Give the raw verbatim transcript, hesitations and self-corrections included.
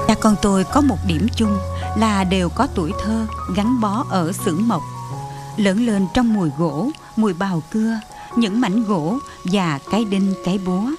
Cha con tôi có một điểm chung là đều có tuổi thơ gắn bó ở xưởng mộc, lớn lên trong mùi gỗ, mùi bào cưa, những mảnh gỗ và cái đinh cái búa.